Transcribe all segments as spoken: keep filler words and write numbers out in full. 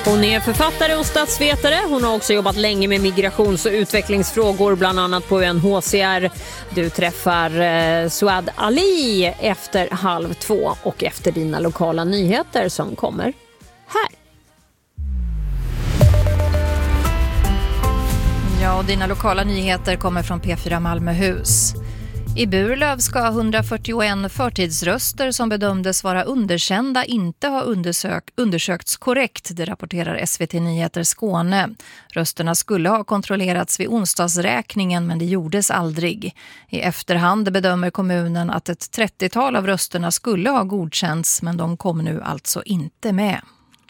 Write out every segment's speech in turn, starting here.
Hon är författare och statsvetare. Hon har också jobbat länge med migrations- och utvecklingsfrågor, bland annat på U N H C R. Du träffar eh, Suad Ali efter halv två och efter dina lokala nyheter som kommer här. Ja, och dina lokala nyheter kommer från P fyra Malmöhus. I Burlöv ska hundrafyrtioen förtidsröster som bedömdes vara underkända inte ha undersök, undersökts korrekt, det rapporterar S V T Nyheter Skåne. Rösterna skulle ha kontrollerats vid onsdagsräkningen, men det gjordes aldrig. I efterhand bedömer kommunen att ett trettiotal av rösterna skulle ha godkänts, men de kom nu alltså inte med.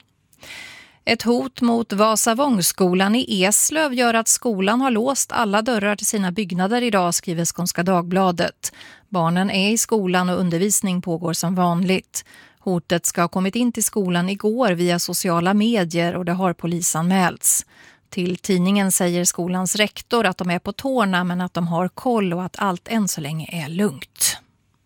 Ett hot mot Vasavångsskolan i Eslöv gör att skolan har låst alla dörrar till sina byggnader idag, skriver Skånska Dagbladet. Barnen är i skolan och undervisning pågår som vanligt. Hotet ska ha kommit in till skolan igår via sociala medier och det har polisanmälts. Till tidningen säger skolans rektor att de är på tårna men att de har koll och att allt än så länge är lugnt.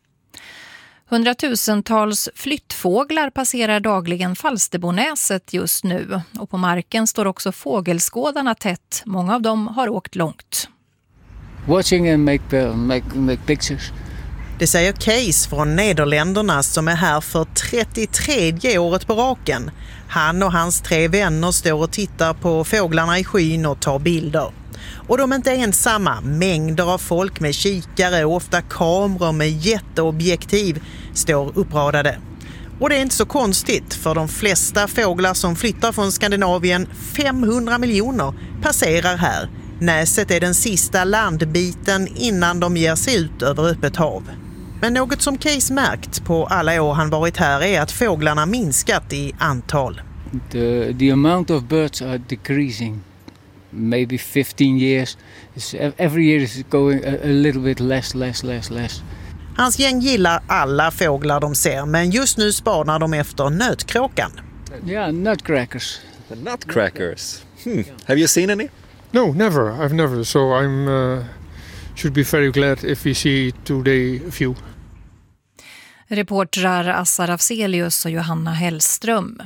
Hundratusentals flyttfåglar passerar dagligen Falsterbonäset just nu. Och på marken står också fågelskådarna tätt. Många av dem har åkt långt. Watching and make, uh, make, make pictures. Det säger Kees från Nederländerna som är här för trettiotredje året på raken. Han och hans tre vänner står och tittar på fåglarna i skyn och tar bilder. Och de är inte ensamma. Mängder av folk med kikare och ofta kameror med jätteobjektiv står uppradade. Och det är inte så konstigt, för de flesta fåglar som flyttar från Skandinavien, femhundra miljoner, passerar här. Näset är den sista landbiten innan de ger sig ut över öppet hav. Men något som Kees märkt på alla år han varit här är att fåglarna minskat i antal. The, the amount of birds are decreasing. Maybe fifteen years. It's, every year is going a, a little bit less, less, less, less. Hans gäng gillar alla fåglar de ser, men just nu spanar de efter nötkråkan. Yeah, nutcrackers. The nutcrackers. Hmm. Have you seen any? No, never. I've never. So I'm uh, should be very glad if we see today a few. Reportrar Assar Afzelius och Johanna Hellström.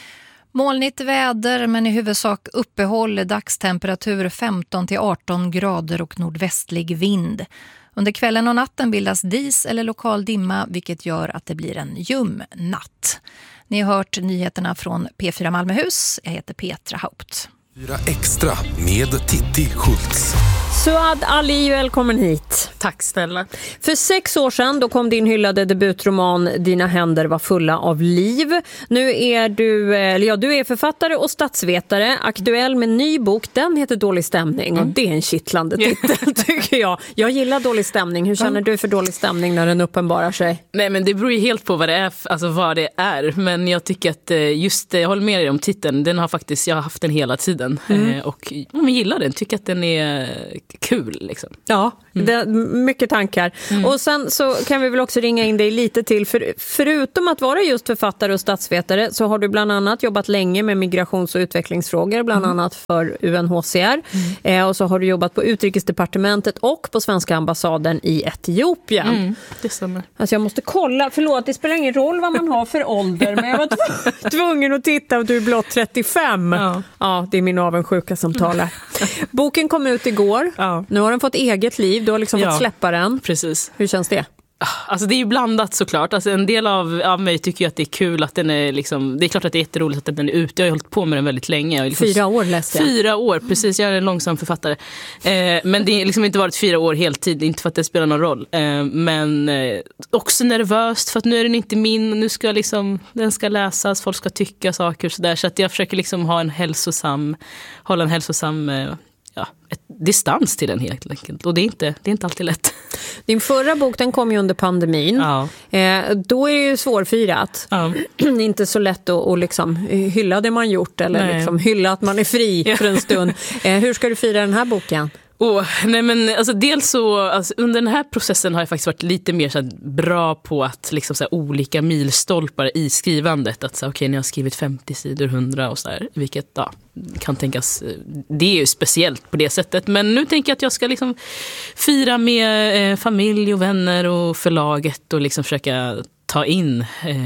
Molnigt väder men i huvudsak uppehåll, dagstemperatur femton till arton grader och nordvästlig vind. Under kvällen och natten bildas dis eller lokal dimma, vilket gör att det blir en ljum natt. Ni har hört nyheterna från P fyra Malmöhus. Jag heter Petra Haupt. Fyra extra med Titti Schultz. Suad Ali, välkommen hit. Tack snälla. För sex år sedan då kom din hyllade debutroman Dina händer var fulla av liv. Nu är du, eller ja, du är författare och statsvetare, aktuell med en ny bok. Den heter Dålig stämning mm. och det är en kittlande titel tycker jag. Jag gillar dålig stämning. Hur känner du för dålig stämning när den uppenbarar sig? Nej, men det beror ju helt på vad det är, alltså vad det är. Men jag tycker att just, jag håller med dig om titeln. Den har faktiskt, jag har haft den hela tiden mm. och jag gillar den, tycker att den är kul liksom. Ja, mm. det, mycket tankar. Mm. Och sen så kan vi väl också ringa in dig lite till. För, förutom att vara just författare och statsvetare så har du bland annat jobbat länge med migrations- och utvecklingsfrågor, bland mm. annat för U N H C R. Mm. Eh, och så har du jobbat på Utrikesdepartementet och på svenska ambassaden i Etiopien. Mm, det stämmer. Alltså jag måste kolla, förlåt, det spelar ingen roll vad man har för ålder, men jag var tv- tvungen att titta och du är blott trettiofem. Ja, ja det är min avundsjuka som talar. Boken kom ut igår. Ja. Nu har den fått eget liv. Du har liksom ja, fått släppa den. Precis. Hur känns det? Alltså det är ju blandat såklart. Alltså en del av, av mig tycker ju att det är kul att den är liksom, det är klart att det är jätteroligt att den är ute. Jag har hållit på med den väldigt länge. Liksom, fyra år läste jag. Fyra år, precis. Jag är en långsam författare. Eh, men det har liksom inte varit fyra år heltid, inte för att det spelar någon roll. Eh, men eh, också nervöst för att nu är den inte min. Nu ska liksom, den ska läsas, folk ska tycka saker och sådär. Så att jag försöker liksom ha en hälsosam, hålla en hälsosam eh, ja, ett distans till den helt enkelt. Och det är inte, det är inte alltid lätt. Din förra bok, den kom ju under pandemin. Ja. Eh, då är det ju svårfirat. Ja. Inte så lätt att, att liksom hylla det man gjort eller liksom hylla att man är fri ja. för en stund. Eh, hur ska du fira den här boken? Oh, nej men alltså dels så alltså, under den här processen har jag faktiskt varit lite mer så här, bra på att liksom så här, olika milstolpar i skrivandet, att så okej, okay, ni har skrivit femtio sidor, hundra och så här, vilket ja, kan tänkas, det är ju speciellt på det sättet, men nu tänker jag att jag ska liksom fira med eh, familj och vänner och förlaget och liksom försöka ta in eh, att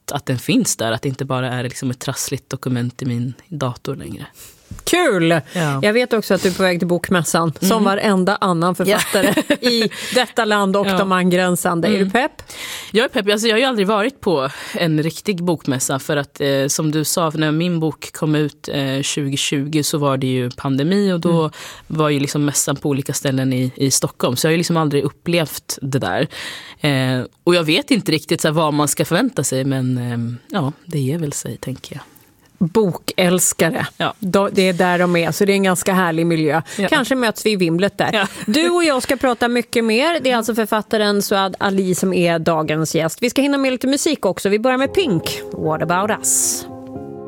att, att den finns där. Att det inte bara är liksom ett trassligt dokument i min dator längre. Kul! Ja. Jag vet också att du är på väg till bokmässan mm. som varenda annan författare ja. i detta land och ja. de angränsande. Mm. Är du pepp? Jag är pepp. Alltså, jag har ju aldrig varit på en riktig bokmässa för att eh, som du sa, när min bok kom ut eh, tjugo tjugo så var det ju pandemi och då mm. var ju liksom mässan på olika ställen i, i Stockholm. Så jag har ju liksom aldrig upplevt det där. Eh, och jag vet inte riktigt så här, vad man ska förvänta sig, men eh, ja, det ger väl sig, tänker jag. Bokälskare. Ja. Det är där de är, så det är en ganska härlig miljö. Ja. Kanske möts vi i vimlet där. Ja. Du och jag ska prata mycket mer. Det är alltså författaren Suad Ali som är dagens gäst. Vi ska hinna med lite musik också. Vi börjar med Pink. What about us?